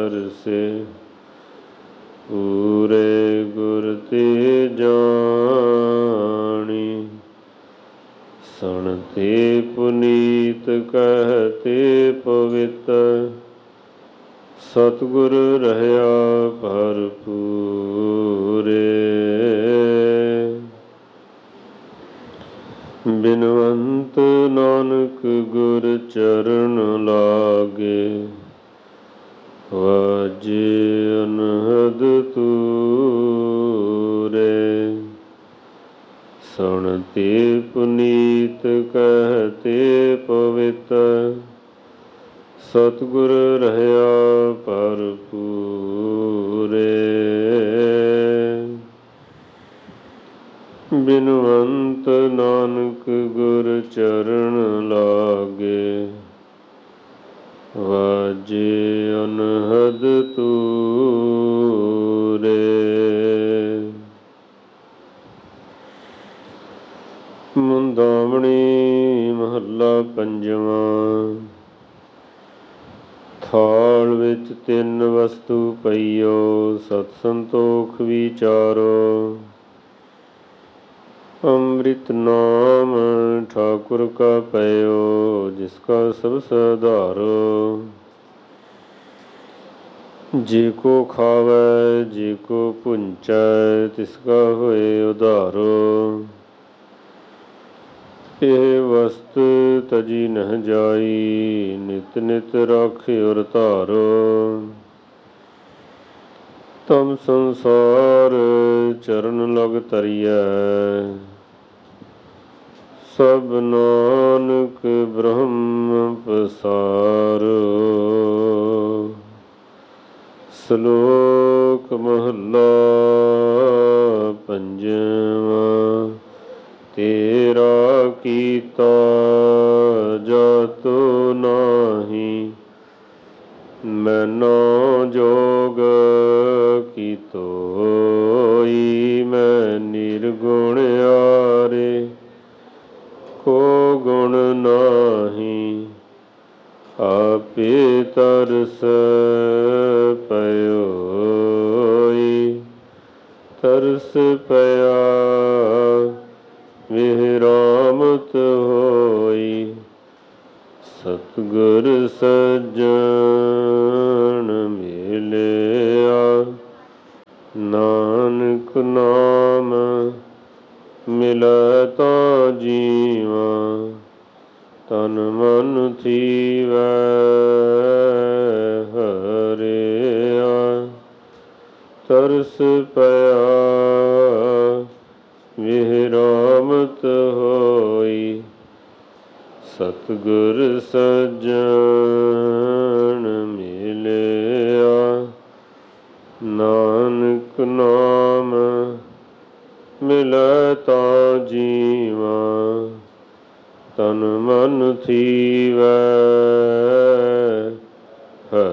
तरसे। पूरे गुर ते जानी, सुनते पुनीत कहते पवित्र। सतगुर रहया भरपूरे। बिनवंत नानक गुर चरण लागे, वाजे अनहद तूरे। सुनते पुनीत कहते पवित्र। सतगुर रहया भरपूरे। बिनवंत नानक गुर चरण लागे, वाजे अनहद तूरे। ਮੁੰਦਾਵਣੀ ਮਹੱਲਾ ਪੰਜਵਾਂ। ਥਾਲ ਵਿੱਚ ਤਿੰਨ ਵਸਤੂ ਪਈਓ, ਸਤ ਸੰਤੋਖ ਵਿਚਾਰੋ। ਅੰਮ੍ਰਿਤ ਨਾਮ ਠਾਕੁਰ ਕਾ ਪਇਓ, ਜਿਸ ਕਾ ਸਭ ਸਧਾਰੋ। ਜੇ ਕੋ ਖਾਵੈ ਜੇ ਕੋ ਭੁੰਚੈ, ਤਿਸ ਕਾ ਹੋਏ ਉਧਾਰੋ। ਇਹ ਵਸਤ ਤਜੀ ਨਹਿ ਜਾਈ, ਨਿਤ ਨਿਤ ਰਾਖਿਓ ਧਾਰੋ। ਤਮ ਸੰਸਾਰ ਚਰਨ ਲਗ ਤਰੀਐ, ਸਭ ਨਾਨਕ ਬ੍ਰਹਮ ਪਸਾਰੋ। ਸ਼ਲੋਕ ਮਹੱਲਾ ਪੰਜਵਾਂ। ਤੇਰਾ ਕੀਤਾ ਜਾਤੁ ਨਾਹੀ, ਮੈਨੋ ਜੋਗ ਕੀਤੋਈ। ਮੈਂ ਨਿਰਗੁਣ ਆਰੇ, ਕੋ ਗੁਣ ਨਾਹੀ। ਆਪੇ ਤਰਸ ਪਇਓਈ, ਤਰਸ ਪਿਆ ਵਿਹਰਾਮਤ ਹੋਈ। ਸਤਿਗੁਰ ਸੱਜਣ ਮਿਲਿਆ, ਨਾਨਕ ਨਾਮ ਮਿਲੈ ਤਾਂ ਜੀਵਾਂ। ਤਨ ਮਨ ਥੀਵੈ ਹਰਿਆ, ਤਰਸ ਪਿਆ ਵਿਹਰਾਮਤ ਹੋਈ। ਸਤਿਗੁਰ ਸੱਜਣ ਮਿਲਿਆ, ਨਾਨਕ ਨਾਮ ਮਿਲੈ ਤਾਂ ਜੀਵਾਂ। ਤਨ ਮਨ ਥੀਵੈ